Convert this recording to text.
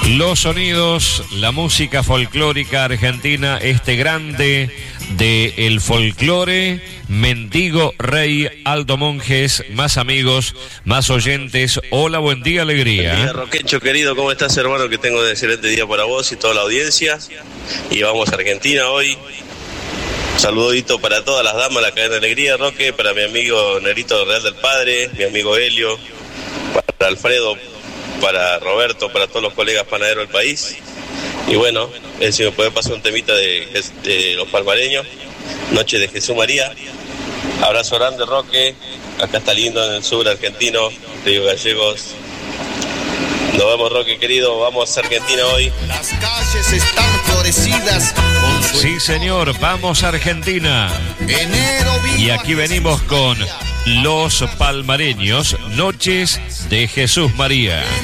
Los sonidos, la música folclórica argentina, este grande del folclore, Mendigo Rey, Aldo Monjes, más amigos, más oyentes. Hola, buen día, alegría. Buen día, Roquecho querido, ¿cómo estás, hermano? Que tengo un excelente día para vos y toda la audiencia. Y vamos a Argentina hoy. Saludito para todas las damas de la cadena Alegría, Roque, para mi amigo Nerito Real del Padre, mi amigo Helio, para Alfredo, para Roberto, para todos los colegas panaderos del país. Y bueno, si me puede pasar un temita de los palmareños, Noche de Jesús María. Abrazo grande, Roque. Acá está lindo en el sur argentino, Río Gallegos. Nos vemos, Roque querido, vamos a Argentina hoy. Las calles están florecidas con su... Sí, señor, vamos a Argentina. Y aquí venimos con Los Palmareños, Noches de Jesús María.